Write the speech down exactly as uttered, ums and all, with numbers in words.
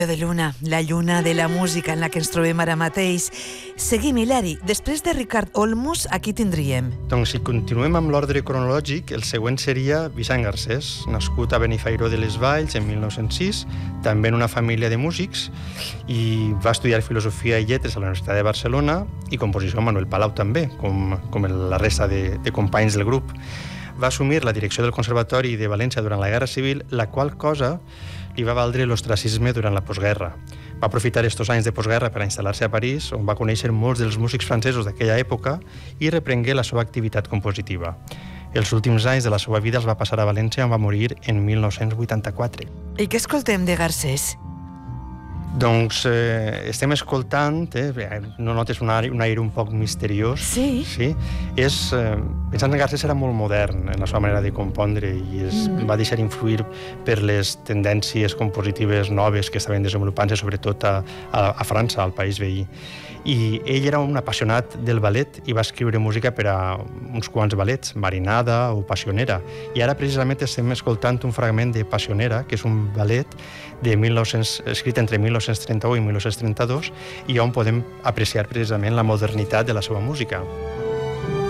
de Luna, la lluna de la música en la que ens trobem ara mateix. Seguim, Hilari. Després de Ricard Olmos, aquí tindríem. Doncs si continuem amb l'ordre cronològic, el següent seria Vicent Garcés, nascut a Benifairó de les Valls en mil nou-cents sis, també en una família de músics, i va estudiar Filosofia i Lletres a la Universitat de Barcelona i composició amb Manuel Palau també, com, com la resta de, de companys del grup. Va assumir la direcció del Conservatori de València durant la Guerra Civil, la qual cosa li va valdre l'ostracisme durant la postguerra. Va aprofitar estos anys de postguerra per a instal·lar-se a París, on va conèixer molts dels músics francesos d'aquella època i reprengué la seva activitat compositiva. Els últims anys de la seva vida els va passar a València, on va morir en mil nou-cents vuitanta-quatre. I què escoltem de Garcés? Doncs eh, estem escoltant, eh, no notes un aire, un aire un poc misteriós? Sí. Sí. És, eh, Vicent Garcés era molt modern en la seva manera de compondre i es mm. va deixar influir per les tendències compositives noves que estaven desenvolupant-se, sobretot a, a, a França, al país veí. I ell era un apassionat del ballet i va escriure música per a uns quants ballets, Marinada o Passionera. I ara precisament estem escoltant un fragment de Passionera, que és un ballet de mil nou-cents, escrit entre mil nou-cents trenta-u i mil nou-cents trenta-dos, i on podem apreciar precisament la modernitat de la seva música.